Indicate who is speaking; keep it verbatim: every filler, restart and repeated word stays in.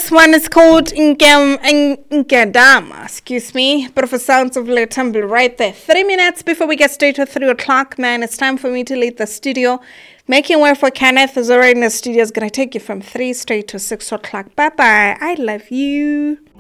Speaker 1: this one is called Ngam Ngadama, excuse me. Bit of a sounds of little tumble right there. Three minutes before we get straight to three o'clock, man. It's time for me to leave the studio. Making way for Kenneth is already in the studio. It's gonna take you from three straight to six o'clock. Bye bye. I love you.